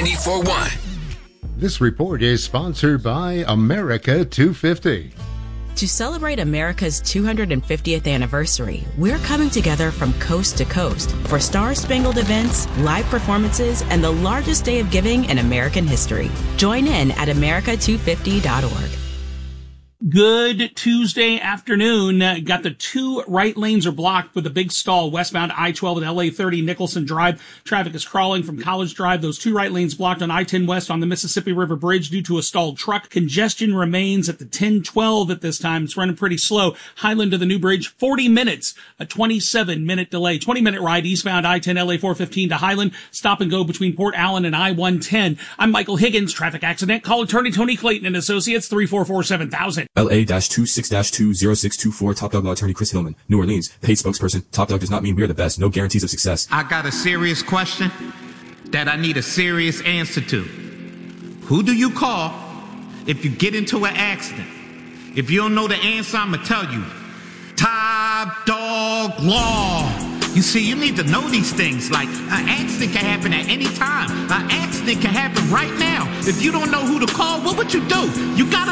94.1. This report is sponsored by America 250. To celebrate America's 250th anniversary, we're coming together from coast to coast for star-spangled events, live performances, and the largest day of giving in American history. Join in at america250.org. Good Tuesday afternoon. Got the two right lanes are blocked with a big stall westbound I-12 and LA 30 Nicholson Drive. Traffic is crawling from College Drive. Those two right lanes blocked on I-10 West on the Mississippi River Bridge due to a stalled truck. Congestion remains at the 10-12 at this time. It's running pretty slow. Highland to the new bridge, 40 minutes, a 27-minute delay. 20-minute ride eastbound I-10 LA 415 to Highland. Stop and go between Port Allen and I-110. I'm Michael Higgins. Traffic accident. Call attorney Tony Clayton and Associates 344-7000. LA-26-0624, Top Dog Law Attorney Chris Hillman, New Orleans, paid spokesperson. Top Dog does not mean we're the best. No guarantees of success. I got a serious question that I need a serious answer to. Who do you call if you get into an accident? If you don't know the answer, I'm gonna tell you. Top Dog Law. You see, you need to know these things. Like, an accident can happen at any time. An accident can happen right now. If you don't know who to call, what would you do? You gotta